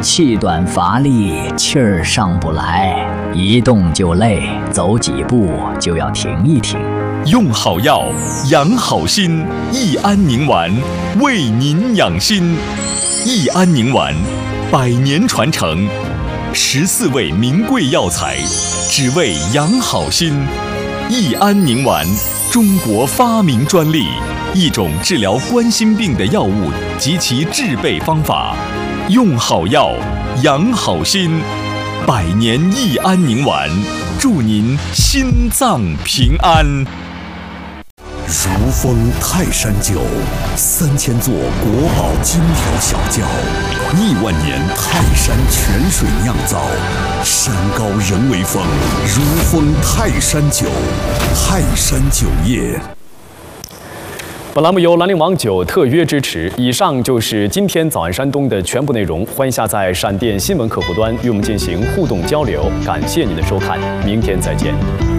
气短乏力，气儿上不来，一动就累，走几步就要停一停。 用好药，养好心，益安宁丸为您养心。益安宁丸100年传承，14味名贵药材，只为养好心。益安宁丸，中国发明专利，一种治疗冠心病的药物及其制备方法。用好药，养好心，100年益安宁丸，祝您心脏平安。 如风泰山酒，3000座国宝精调小窖，亿万年泰山泉水酿造，山高人为峰，如风泰山酒，泰山酒业。 本栏目由兰陵王酒特约支持。以上就是今天早安山东的全部内容，欢迎下载闪电新闻客户端与我们进行互动交流。感谢您的收看，明天再见。